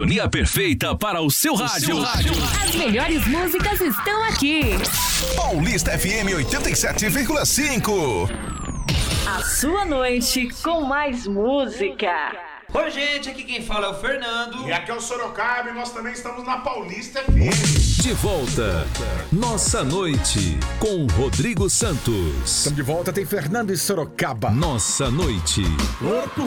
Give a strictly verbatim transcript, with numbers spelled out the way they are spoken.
sintonia perfeita para o seu rádio. Seu rádio. As melhores músicas estão aqui. Paulista F M oitenta e sete vírgula cinco. A sua noite com mais música. Oi, gente, aqui quem fala é o Fernando. E aqui é o Sorocaba e nós também estamos na Paulista F M. De volta, Nossa Noite, com Rodrigo Santos. Estamos de volta, tem Fernando e Sorocaba. Nossa Noite. Corpo